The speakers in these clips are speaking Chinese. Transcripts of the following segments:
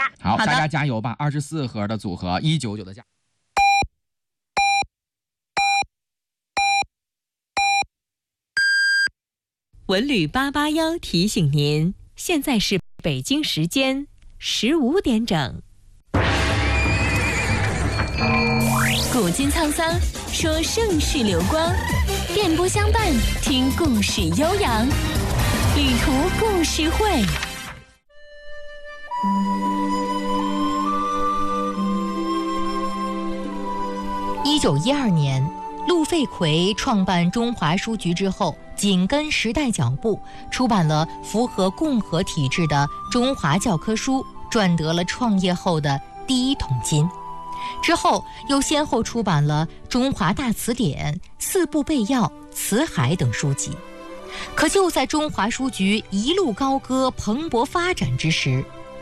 好， 好的大家加油吧！24盒的组合199的价。 文旅881提醒您，现在是北京时间15点整。古今沧桑，说盛世流光；电波相伴，听故事悠扬。旅途故事会。 1912年，陆废奎创办中华书局之后，紧跟时代脚步，出版了符合共和体制的中华教科书，赚得了创业后的第1桶金。之后又先后出版了《中华大辞典》《4部备要》《辞海》等书籍。可就在中华书局一路高歌蓬勃发展之时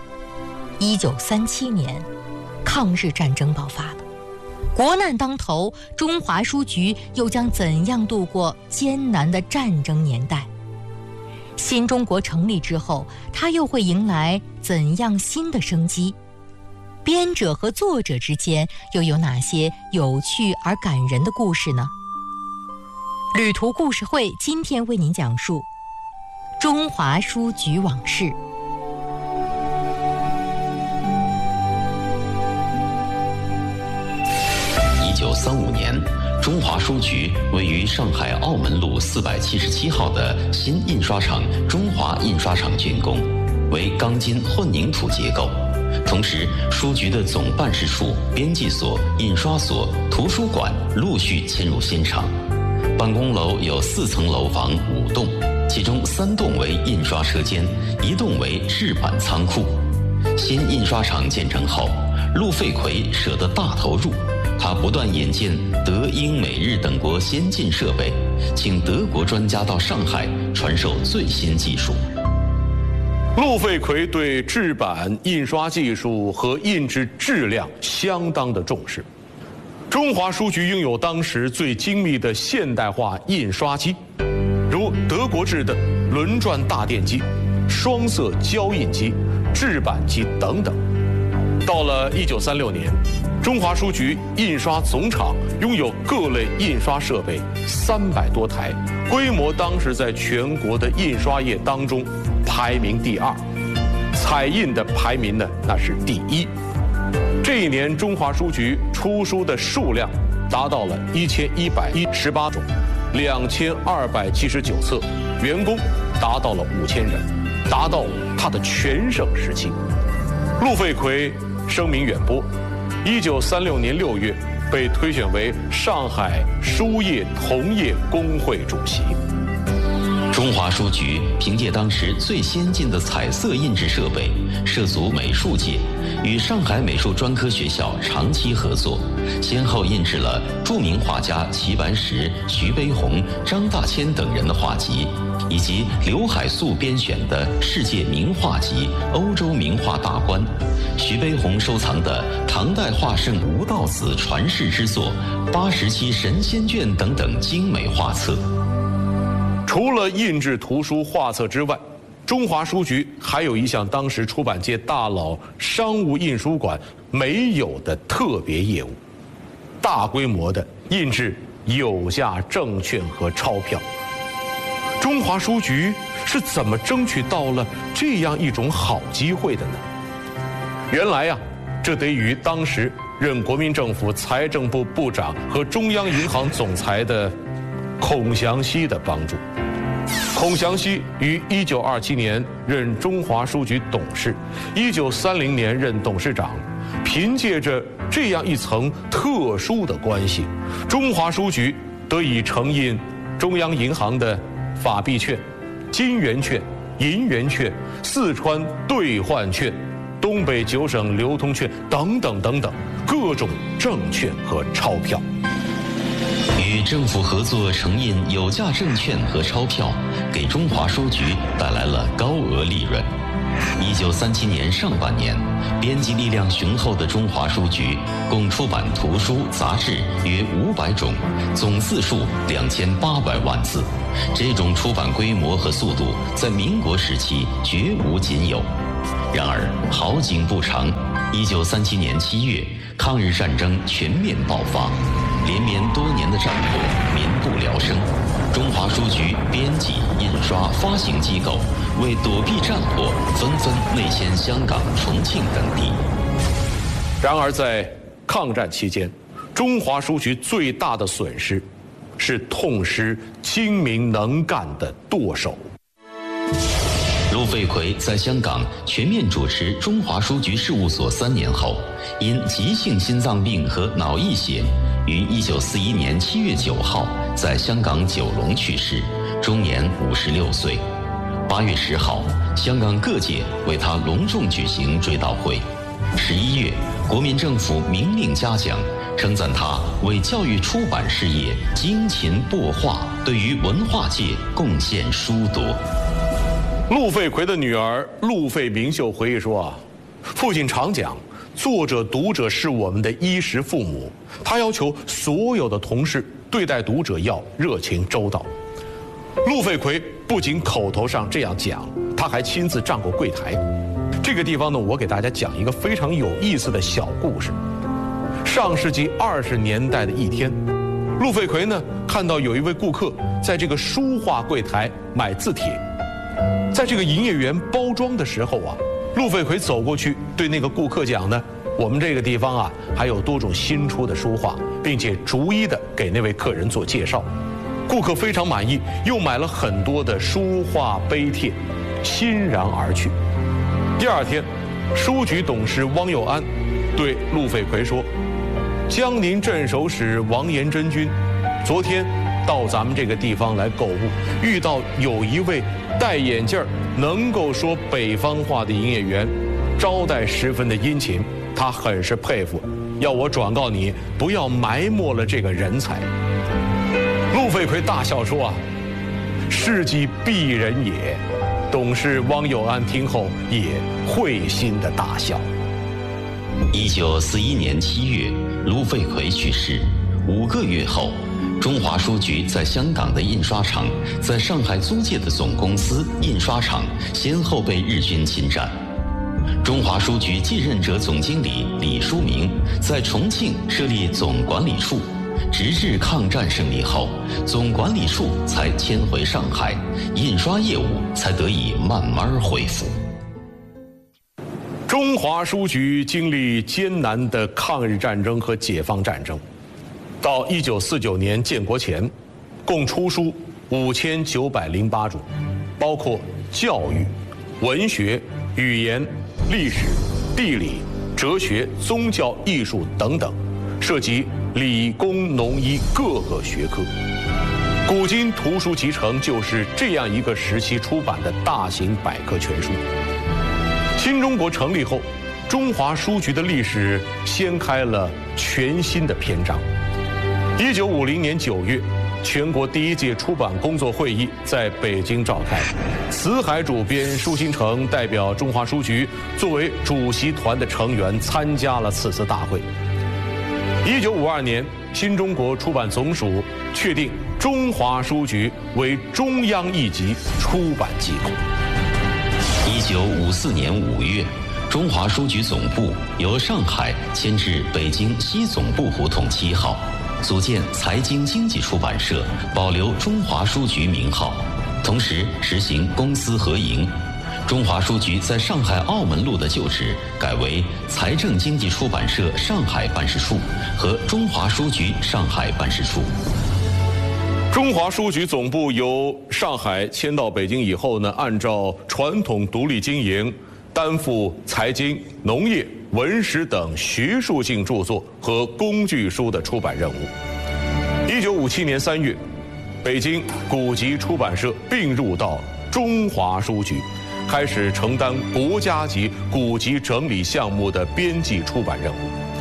，1937年，抗日战争爆发了。国难当头，中华书局又将怎样度过艰难的战争年代？新中国成立之后，它又会迎来怎样新的生机？编者和作者之间又有哪些有趣而感人的故事呢？旅途故事会今天为您讲述中华书局往事。 1935年，中华书局位于上海澳门路477号的新印刷厂中华印刷厂竣工，为钢筋混凝土结构。同时，书局的总办事处、编辑所、印刷所、图书馆陆续迁入新厂。办公楼有4层楼房5栋，其中3栋为印刷车间，1栋为制版仓库。新印刷厂建成后，陆废奎舍得大投入。他不断引进德、英、美、日等国先进设备，请德国专家到上海传授最新技术。 陆废奎对制版、印刷技术和印制质量相当的重视。中华书局拥有当时最精密的现代化印刷机，如德国制的轮转大电机、双色胶印机、制版机等等。到了1936年，中华书局印刷总厂拥有各类印刷设备300多台，规模当时在全国的印刷业当中排名第2，彩印的排名呢那是第1。这一年，中华书局出书的数量达到了1118种，2279册，员工达到了5000人，达到了它的全盛时期。陆废奎声名远播，1936年6月被推选为上海书业同业工会主席。 中华书局凭借当时最先进的彩色印制设备，涉足美术界，与上海美术专科学校长期合作，先后印制了著名画家齐白石、徐悲鸿、张大千等人的画集，以及刘海粟编选的《世界名画集》《欧洲名画大观》，徐悲鸿收藏的唐代画圣吴道子传世之作《87神仙卷》等等精美画册。 除了印制图书画册之外，中华书局还有一项当时出版界大佬商务印书馆没有的特别业务，大规模的印制有价证券和钞票。中华书局是怎么争取到了这样一种好机会的呢？原来呀，这得于当时任国民政府财政部部长和中央银行总裁的孔祥熙的帮助。孔祥熙于1927年任中华书局董事，1930年任董事长。凭借着这样一层特殊的关系，中华书局得以承印中央银行的法币券、金圆券、银圆券、四川兑换券、东北9省流通券等等等等各种证券和钞票。 与政府合作承印有价证券和钞票，给中华书局带来了高额利润。1937年上半年，编辑力量雄厚的中华书局共出版图书、杂志约500种，总字数2800万字。这种出版规模和速度，在民国时期绝无仅有。 然而好景不长，1937年7月，抗日战争全面爆发，连绵多年的战火民不聊生。中华书局编辑、印刷、发行机构为躲避战火，纷纷内迁香港、重庆等地。 然而在抗战期间，中华书局最大的损失是痛失精明能干的舵手。 陆废奎在香港全面主持中华书局事务所3年后，因急性心脏病和脑溢血，于1941年7月9号在香港九龙去世，终年56岁。8月10号，香港各界为他隆重举行追悼会。11月，国民政府明令嘉奖，称赞他为教育出版事业精勤擘画，对于文化界贡献殊多。 陆废奎的女儿陆废明秀回忆说父亲常讲，作者读者是我们的衣食父母，他要求所有的同事对待读者要热情周到。陆废奎不仅口头上这样讲，他还亲自站过柜台。这个地方呢，我给大家讲一个非常有意思的小故事。上世纪20年代的一天，陆废奎呢看到有一位顾客在这个书画柜台买字帖，在这个营业员包装的时候陆废奎走过去对那个顾客讲呢，我们这个地方还有多种新出的书画，并且逐一的给那位客人做介绍。顾客非常满意，又买了很多的书画碑帖，欣然而去。第二天，书局董事汪佑安对陆废奎说，江宁镇守使王延真君昨天到咱们这个地方来购物，遇到有一位戴眼镜能够说北方话的营业员，招待十分的殷勤，他很是佩服，要我转告你，不要埋没了这个人才。陆废奎大笑说事迹鄙人也。董事汪佑安听后也会心的大笑。 1941年7月，陆废奎去世。5个月后，中华书局在香港的印刷厂，在上海租界的总公司、印刷厂先后被日军侵占。中华书局继任者总经理李书明在重庆设立总管理处，直至抗战胜利后，总管理处才迁回上海，印刷业务才得以慢慢恢复。 中华书局经历艰难的抗日战争和解放战争，到1949年建国前，共出书5908种，包括教育、文学、语言、历史、地理、哲学、宗教、艺术等等，涉及理工农医各个学科。古今图书集成就是这样一个时期出版的大型百科全书。新中国成立后，中华书局的历史掀开了全新的篇章。1950年9月，全国第1届出版工作会议在北京召开，辞海主编舒新成代表中华书局作为主席团的成员参加了此次大会。1952年，新中国出版总署确定中华书局为中央一级出版机构。 1954年5月，中华书局总部由上海迁至北京西总部胡同7号，组建财经经济出版社，保留中华书局名号，同时实行公私合营。中华书局在上海澳门路的旧址改为财政经济出版社上海办事处和中华书局上海办事处。 中华书局总部由上海迁到北京以后呢，按照传统独立经营，担负财经、农业、文史等学术性著作和工具书的出版任务。1957年3月，北京古籍出版社并入到中华书局，开始承担国家级古籍整理项目的编辑出版任务。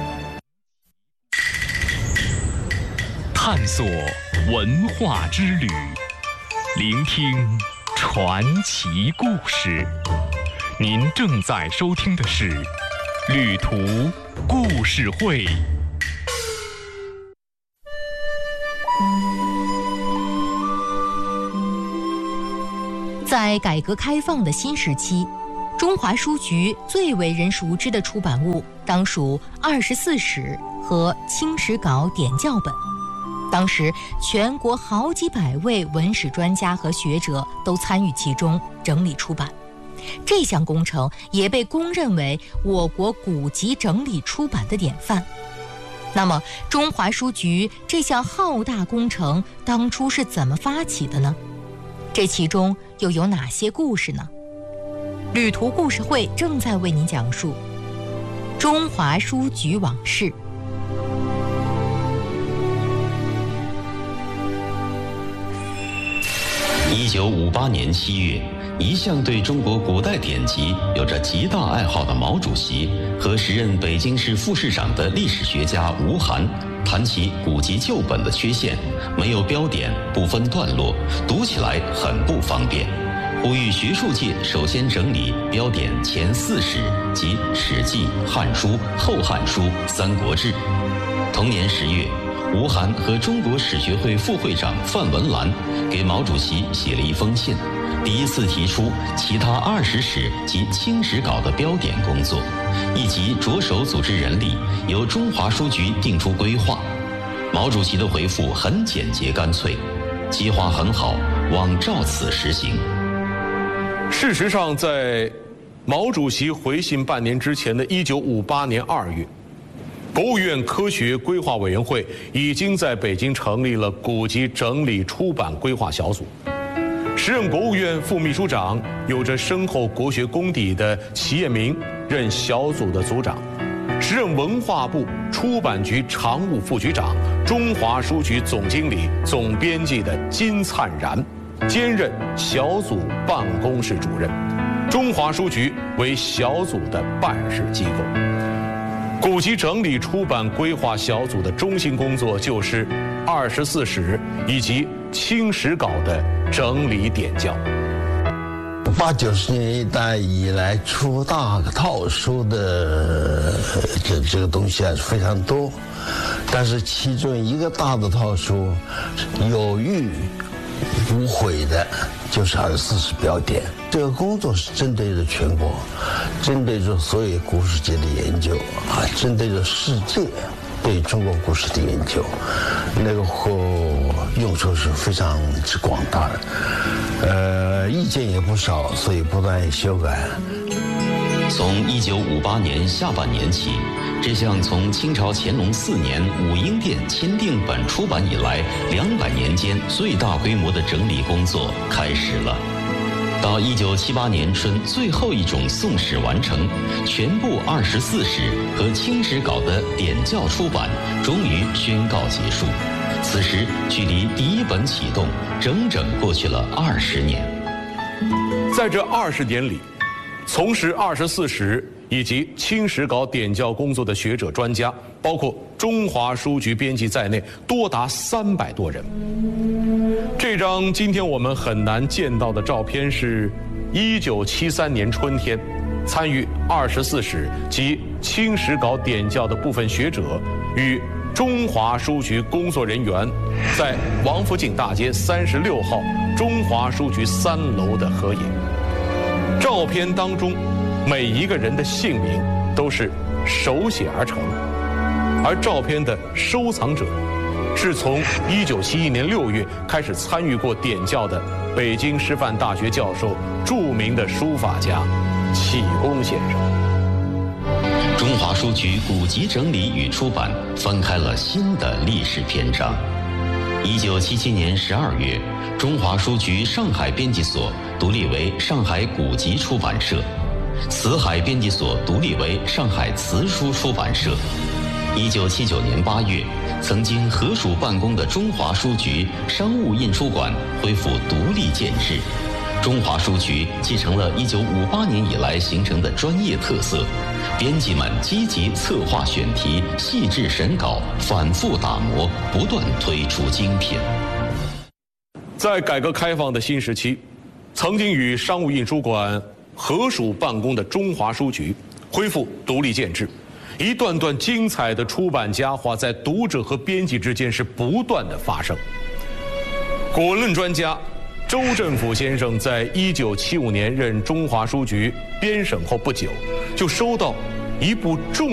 探索文化之旅，聆听传奇故事。您正在收听的是《旅途故事会》。 在改革开放的新时期， 中华书局最为人熟知的出版物，当属24史和清史稿点校本。当时全国好几百位文史专家和学者都参与其中整理出版，这项工程也被公认为我国古籍整理出版的典范。那么中华书局这项浩大工程当初是怎么发起的呢？这其中又有哪些故事呢？旅途故事会正在为您讲述中华书局往事。 1958年7月，一向对中国古代典籍有着极大爱好的毛主席和时任北京市副市长的历史学家吴晗谈起古籍旧本的缺陷，没有标点，不分段落，读起来很不方便，呼吁学术界首先整理标点前4史，即《史记》《汉书》《后汉书》《三国志》。同年10月，吴晗和中国史学会副会长范文澜给毛主席写了一封信，第一次提出其他20史及清史稿的标点工作，以及着手组织人力，由中华书局定出规划。毛主席的回复很简洁干脆，计划很好，望照此实行。 事实上，在毛主席回信半年之前的1958年2月，国务院科学规划委员会已经在北京成立了古籍整理出版规划小组。时任国务院副秘书长、有着深厚国学功底的齐业民任小组的组长，时任文化部出版局常务副局长、中华书局总经理、总编辑的金灿然兼任小组办公室主任。中华书局为小组的办事机构。古籍整理出版规划小组的中心工作就是24史以及清史稿的整理点校。 80、90年代以来出大套书的这个东西非常多，但是其中一个大的套书有誉无悔的就是24史标点。这个工作是针对着全国，针对着所有古史界的研究针对着世界对中国古史的研究，那个用处是非常之广大的，意见也不少，所以不断修改。 从1958年下半年起，这项从清朝乾隆4年武英殿钦定本出版以来200年间最大规模的整理工作开始了。到1978年春，最后一种宋史完成，全部24史和清史稿的点校出版终于宣告结束。此时距离第一本启动整整过去了20年。 在这20年里，从事24史以及清史稿点校工作的学者专家，包括中华书局编辑在内，多达300多人。这张今天我们很难见到的照片是1973年春天，参与24史及清史稿点校的部分学者与中华书局工作人员在王府井大街36号中华书局3楼的合影。照片当中每一个人的姓名都是手写而成，而照片的收藏者是从1971年6月开始参与过点校的北京师范大学教授、著名的书法家启功先生。 中华书局古籍整理与出版翻开了新的历史篇章。1977年12月，中华书局上海编辑所独立为上海古籍出版社，辞海编辑所独立为上海辞书出版社。1979年8月，曾经合署办公的中华书局商务印书馆恢复独立建制。中华书局继承了1958年以来形成的专业特色，编辑们积极策划选题，细致审稿，反复打磨，不断推出精品。 在改革开放的新时期，曾经与商务印书馆合署办公的中华书局恢复独立建制，一段段精彩的出版佳话在读者和编辑之间是不断的发生。古文论专家周振甫先生在1975年任中华书局编审后不久，就收到一部重